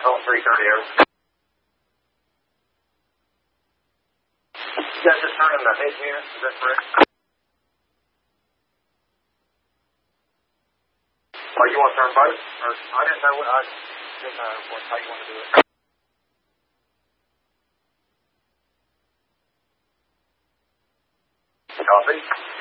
Call 330 over. You guys just turning the head unit, is that correct? Oh, you want to turn both? Or, I didn't know how you want to do it. Copy.